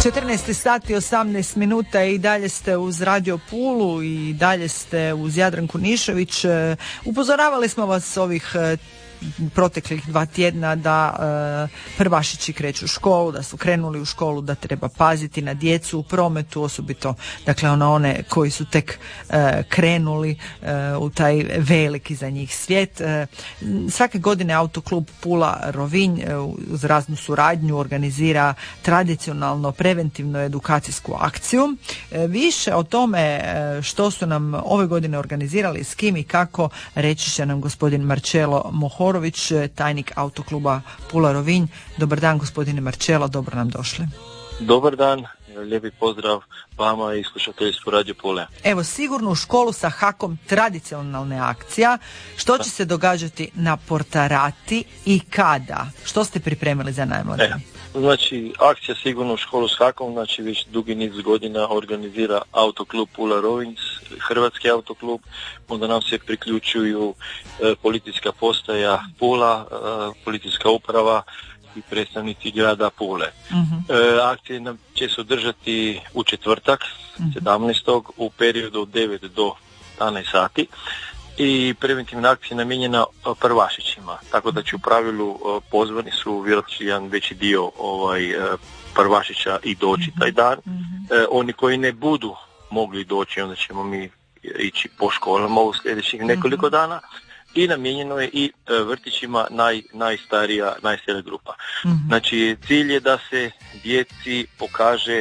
14 sati 18 minuta i dalje ste uz Radio Pulu i dalje ste uz Jadranku Nišević. Upozoravali smo vas ovih proteklih 2 tjedna da prvašići kreću u školu, da su krenuli u školu, da treba paziti na djecu u prometu, osobito dakle one koji su tek krenuli u taj veliki za njih svijet. Svake godine Autoklub Pula Rovinj uz raznu suradnju organizira tradicionalno preventivno edukacijsku akciju. Više o tome što su nam ove godine organizirali, s kim i kako, reći će nam gospodin Marcello Mohorović, tajnik Autokluba Pula Rovinj. Dobar dan gospodine Marcello, dobro nam došli. Dobar dan, lijepi pozdrav vama i slušateljstvu Radio Pule. Evo, sigurno u školu sa hakom tradicionalna akcija. Što će se događati na Portarati i kada? Što ste pripremili za najmlađe? Znači, akcija sigurno u školu s hakom, znači već dugi niz godina organizira Autoklub Pula Rovinj, Hrvatski autoklub, onda nam se priključuju policijska postaja Pula, policijska uprava i predstavnici grada Pule. Akcije nam će se održati u četvrtak, 17. u periodu od 9 do 12 sati. I preventivna akcija namijenjena prvašićima, tako da će u pravilu pozvani su vjerojatno jedan veći dio prvašića i doći taj dan. Oni koji ne budu mogli doći, onda ćemo mi ići po školama u sljedećih nekoliko dana i namijenjeno je i vrtićima najstarija grupa. Znači, cilj je da se djeci pokaže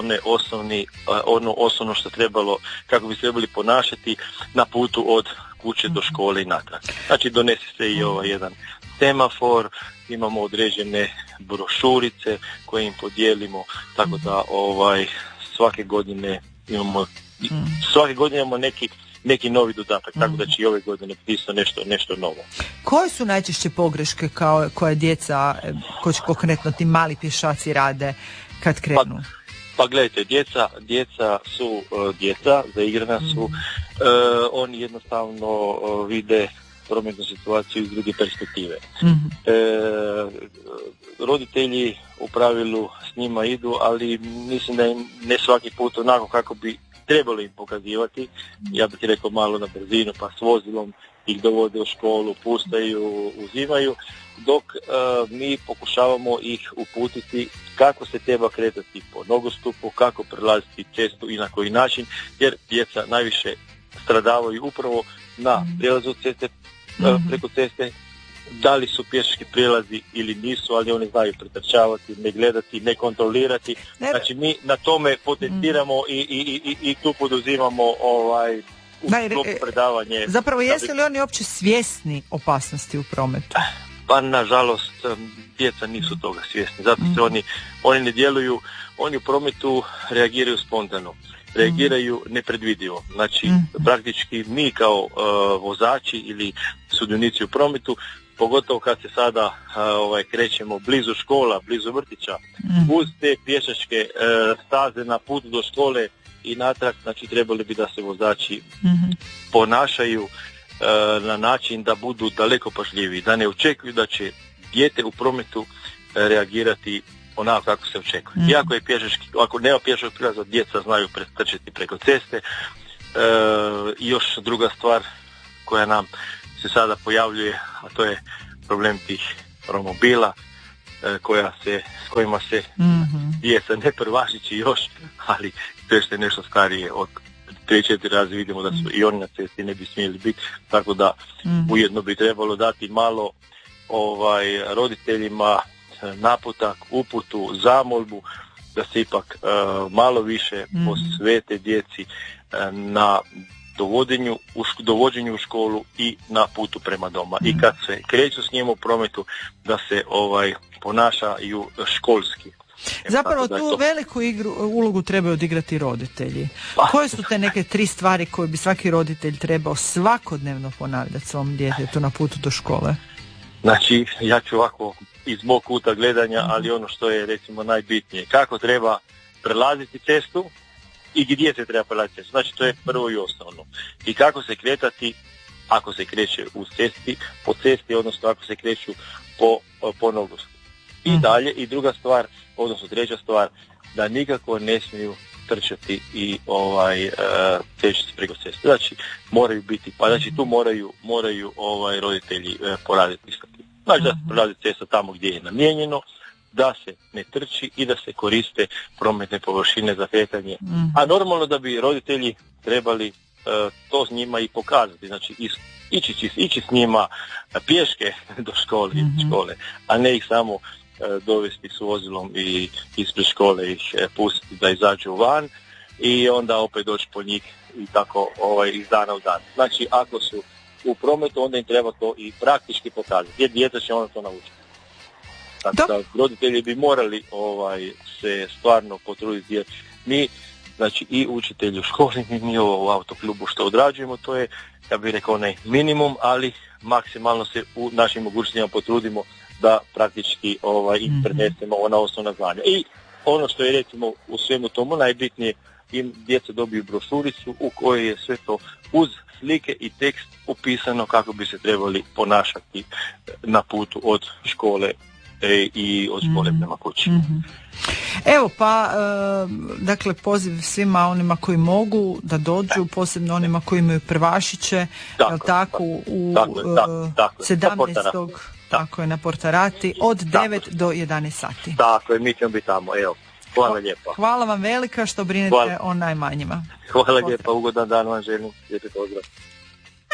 ono osnovno što trebalo, kako bi se trebali ponašati na putu od kuće do škole i natrag. Znači, donese se i jedan semafor, imamo određene brošurice koje im podijelimo, tako da svake godine imamo neki novi dodatak, tako da će i ove godine isto nešto novo. Koje su najčešće pogreške koje djeca, konkretno ti mali pješaci rade kad krenu? Pa gledajte, djeca su zaigrana su, oni jednostavno vide prometnu situaciju iz druge perspektive. Roditelji u pravilu s njima idu, ali mislim da im ne svaki put onako kako bi trebalo im pokazivati. Ja bih rekao malo na brzinu, pa s vozilom ih dovode u školu, puštaju, uzimaju, dok mi pokušavamo ih uputiti kako se treba kretati po nogostupu, kako prelaziti cestu i na koji način, jer djeca najviše stradavaju upravo na prijelazu ceste, preko ceste, da li su pješački prijelazi ili nisu, ali oni znaju pretrčavati, ne gledati, ne kontrolirati. Znači, mi na tome potenciramo i tu poduzimamo u sklopu predavanje. Zapravo, jesu li oni uopće svjesni opasnosti u prometu? Pa, nažalost, djeca nisu toga svjesni. Zato se oni ne djeluju, oni u prometu reagiraju spontano. Reagiraju nepredvidivo. Znači, praktički mi kao vozači ili sudionici u prometu, pogotovo kad se sada krećemo blizu škola, blizu vrtića, uz te pješačke staze na putu do škole i natrag, znači trebali bi da se vozači ponašaju na način da budu daleko pažljiviji, da ne očekuju da će dijete u prometu reagirati onako kako se očekuje. Iako je ako nema pješačkog prijelaza, djeca znaju pretrčati preko ceste. I još druga stvar koja nam se sada pojavljuje, a to je problem tih romobila s kojima se djeca ne prvašići još, ali to je nešto starije od 3-4 razi vidimo da su i oni na cesti ne bi smjeli biti, tako da ujedno bi trebalo dati malo roditeljima naputak, uputu, zamolbu da se ipak malo više posvete djeci na dovođenju u školu i na putu prema doma. I kad se kreću s njim u prometu, da se ponašaju školski. Zapravo tu veliku ulogu trebaju odigrati roditelji. Koje su te neke 3 stvari koje bi svaki roditelj trebao svakodnevno ponavljati svom djetetu na putu do škole? Znači, ja ću ovako iz mog kuta gledanja, ali ono što je recimo najbitnije, kako treba prelaziti cestu i gdje se treba prelaziti cestu. Znači, to je prvo i osnovno. I kako se kretati ako se kreće po cesti, odnosno ako se kreću po nogostupu. I dalje, i druga stvar, odnosno treća stvar, da nikako ne smiju trčati i teći se preko ceste. Znači, moraju biti, pa znači tu moraju roditelji poraditi s tim. Znači da se prolazi cesta tamo gdje je namijenjeno, da se ne trči i da se koriste prometne površine za kretanje. A normalno da bi roditelji trebali to s njima i pokazati, znači ići s njima pješke do škole, a ne ih samo dovesti s vozilom i ispred škole ih pustiti da izađu van i onda opet doći po njih i tako iz dana u dan. Znači ako su u prometu, onda im treba to i praktički pokazati. Jer dijete će onda to naučiti. Tako da roditelji bi morali se stvarno potruditi, jer mi, znači i učitelji u školi, mi u autoklubu što odrađujemo, to je, ja bih rekao, onaj minimum, ali maksimalno se u našim mogućnostima potrudimo da praktički im prenesemo ona osnovna znanja. I ono što je, recimo, u svemu tomu najbitnije, im djeca dobiju brošuricu u kojoj je sve to uz slike i tekst upisano kako bi se trebali ponašati na putu od škole i od škole prema kući. Evo pa, dakle, poziv svima onima koji mogu da dođu, posebno onima koji imaju prvašiće, tako, u 17. Tako je, na Portarati od 9 do 11 sati. Tako je, mi ćemo biti tamo, evo. Hvala lijepa. Hvala vam velika što brinete o najmanjima. Hvala lijepa, ugodan dan vam želim. Lijepi pozdrav.